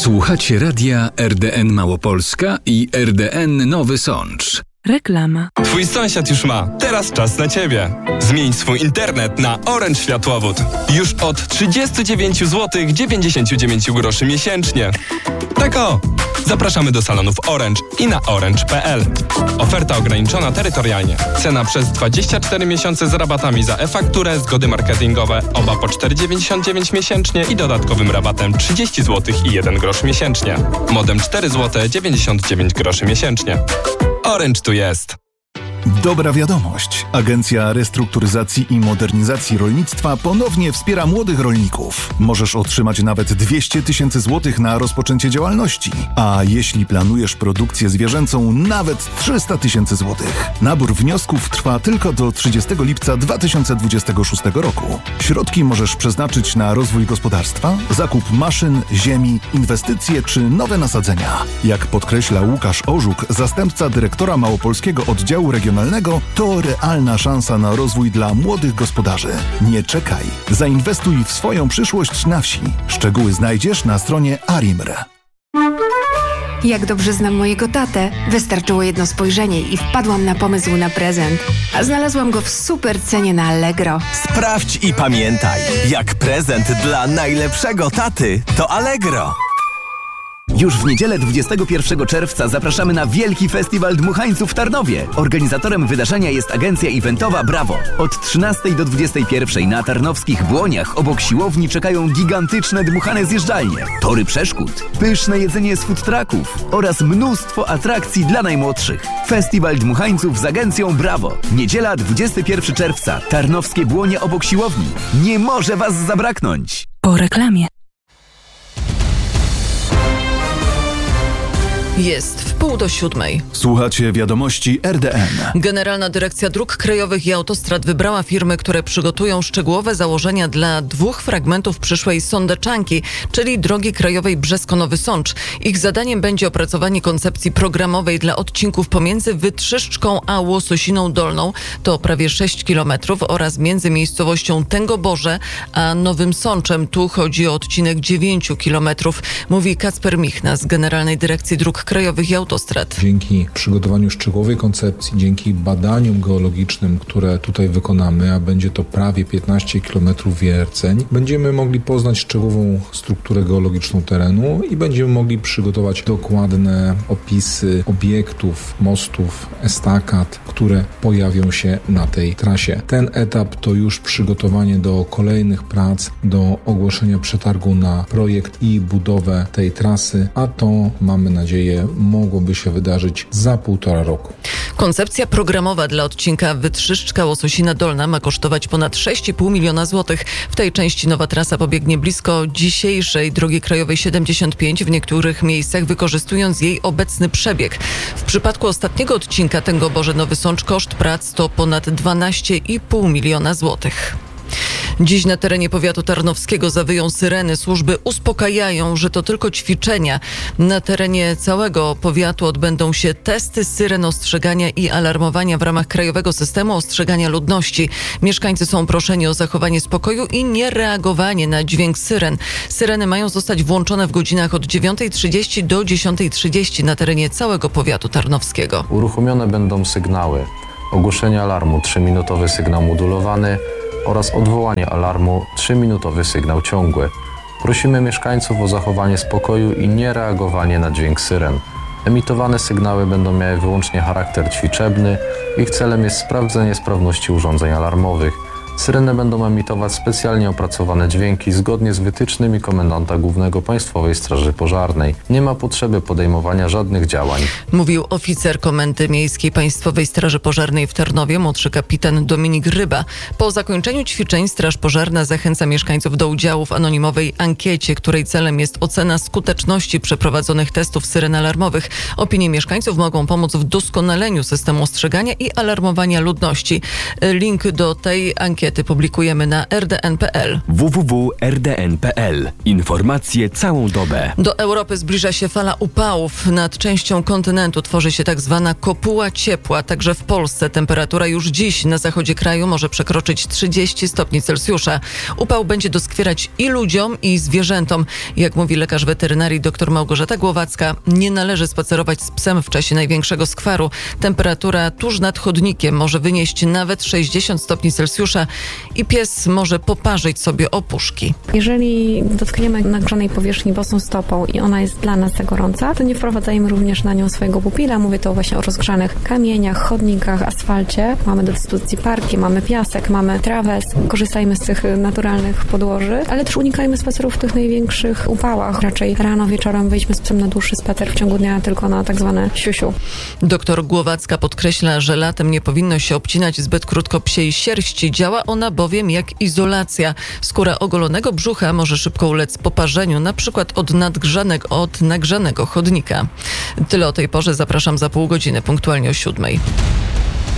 Słuchacie radia RDN Małopolska i RDN Nowy Sącz. Reklama. Twój sąsiad już ma. Teraz czas na Ciebie. Zmień swój internet na Orange Światłowód. Już od 39 zł 99 groszy miesięcznie. Tak o! Zapraszamy do salonów Orange i na orange.pl. Oferta ograniczona terytorialnie. Cena przez 24 miesiące z rabatami za e-fakturę, zgody marketingowe, oba po 4,99 miesięcznie i dodatkowym rabatem 30 zł i 1 grosz miesięcznie. Modem 4 zł 99 groszy miesięcznie. Orange tu jest. Dobra wiadomość. Agencja Restrukturyzacji i Modernizacji Rolnictwa ponownie wspiera młodych rolników. Możesz otrzymać nawet 200 000 złotych na rozpoczęcie działalności. A jeśli planujesz produkcję zwierzęcą, nawet 300 000 złotych. Nabór wniosków trwa tylko do 30 lipca 2026 roku. Środki możesz przeznaczyć na rozwój gospodarstwa, zakup maszyn, ziemi, inwestycje czy nowe nasadzenia. Jak podkreśla Łukasz Orzuk, zastępca dyrektora Małopolskiego Oddziału Regionalnego, to realna szansa na rozwój dla młodych gospodarzy. Nie czekaj. Zainwestuj w swoją przyszłość na wsi. Szczegóły znajdziesz na stronie ARIMR. Jak dobrze znam mojego tatę, wystarczyło jedno spojrzenie i wpadłam na pomysł na prezent. A znalazłam go w super cenie na Allegro. Sprawdź i pamiętaj, jak prezent dla najlepszego taty to Allegro. Już w niedzielę 21 czerwca zapraszamy na Wielki Festiwal Dmuchańców w Tarnowie. Organizatorem wydarzenia jest agencja eventowa Brawo. Od 13 do 21 na tarnowskich Błoniach obok siłowni czekają gigantyczne dmuchane zjeżdżalnie, tory przeszkód, pyszne jedzenie z food trucków oraz mnóstwo atrakcji dla najmłodszych. Festiwal Dmuchańców z agencją Brawo. Niedziela 21 czerwca. Tarnowskie Błonie obok siłowni. Nie może Was zabraknąć. Po reklamie. Jest 6:30. Słuchacie wiadomości RDN. Generalna Dyrekcja Dróg Krajowych i Autostrad wybrała firmy, które przygotują szczegółowe założenia dla 2 fragmentów przyszłej sądeczanki, czyli drogi krajowej Brzesko-Nowy Sącz. Ich zadaniem będzie opracowanie koncepcji programowej dla odcinków pomiędzy Wytrzyszczką a Łososiną Dolną, to prawie 6 km, oraz między miejscowością Tęgoborze a Nowym Sączem. Tu chodzi o odcinek 9 km, mówi Kacper Michna z Generalnej Dyrekcji Dróg Krajowych i Autostrad. Dzięki przygotowaniu szczegółowej koncepcji, dzięki badaniom geologicznym, które tutaj wykonamy, a będzie to prawie 15 km wierceń, będziemy mogli poznać szczegółową strukturę geologiczną terenu i będziemy mogli przygotować dokładne opisy obiektów, mostów, estakad, które pojawią się na tej trasie. Ten etap to już przygotowanie do kolejnych prac, do ogłoszenia przetargu na projekt i budowę tej trasy, a to, mamy nadzieję, mogłoby się wydarzyć za 1,5 roku. Koncepcja programowa dla odcinka Wytrzyszczka-Łososina Dolna ma kosztować ponad 6,5 miliona złotych. W tej części nowa trasa pobiegnie blisko dzisiejszej drogi krajowej 75, w niektórych miejscach wykorzystując jej obecny przebieg. W przypadku ostatniego odcinka Tęgoborze-Nowy Sącz koszt prac to ponad 12,5 miliona złotych. Dziś na terenie powiatu tarnowskiego zawyją syreny. Służby uspokajają, że to tylko ćwiczenia. Na terenie całego powiatu odbędą się testy syren ostrzegania i alarmowania w ramach Krajowego Systemu Ostrzegania Ludności. Mieszkańcy są proszeni o zachowanie spokoju i niereagowanie na dźwięk syren. Syreny mają zostać włączone w godzinach od 9:30 do 10:30 na terenie całego powiatu tarnowskiego. Uruchomione będą sygnały: ogłoszenie alarmu 3-minutowy sygnał modulowany oraz odwołanie alarmu 3-minutowy sygnał ciągły. Prosimy mieszkańców o zachowanie spokoju i niereagowanie na dźwięk syren. Emitowane sygnały będą miały wyłącznie charakter ćwiczebny. Ich celem jest sprawdzenie sprawności urządzeń alarmowych. Syreny będą emitować specjalnie opracowane dźwięki zgodnie z wytycznymi komendanta głównego Państwowej Straży Pożarnej. Nie ma potrzeby podejmowania żadnych działań. Mówił oficer Komendy Miejskiej Państwowej Straży Pożarnej w Tarnowie, młodszy kapitan Dominik Ryba. Po zakończeniu ćwiczeń Straż Pożarna zachęca mieszkańców do udziału w anonimowej ankiecie, której celem jest ocena skuteczności przeprowadzonych testów syren alarmowych. Opinie mieszkańców mogą pomóc w doskonaleniu systemu ostrzegania i alarmowania ludności. Link do tej ankiety ankiety publikujemy na rdn.pl. www.rdn.pl. Informacje całą dobę. Do Europy zbliża się fala upałów. Nad częścią kontynentu tworzy się tak zwana kopuła ciepła. Także w Polsce temperatura już dziś na zachodzie kraju może przekroczyć 30 stopni Celsjusza. Upał będzie doskwierać i ludziom, i zwierzętom. Jak mówi lekarz weterynarii dr Małgorzata Głowacka, nie należy spacerować z psem w czasie największego skwaru. Temperatura tuż nad chodnikiem może wynieść nawet 60 stopni Celsjusza i pies może poparzyć sobie opuszki. Jeżeli dotkniemy nagrzanej powierzchni bosą stopą i ona jest dla nas za gorąca, to nie wprowadzajmy również na nią swojego pupila. Mówię to właśnie o rozgrzanych kamieniach, chodnikach, asfalcie. Mamy do dyspozycji parki, mamy piasek, mamy trawę. Korzystajmy z tych naturalnych podłoży, ale też unikajmy spacerów w tych największych upałach. Raczej rano, wieczorem wyjdźmy z psem na dłuższy spacer w ciągu dnia, tylko na tak zwane siusiu. Doktor Głowacka podkreśla, że latem nie powinno się obcinać zbyt krótko psiej sierści. Działa ona bowiem jak izolacja. Skóra ogolonego brzucha może szybko ulec poparzeniu, na przykład od nagrzanego chodnika. Tyle o tej porze. Zapraszam za pół godziny, punktualnie o 7:00.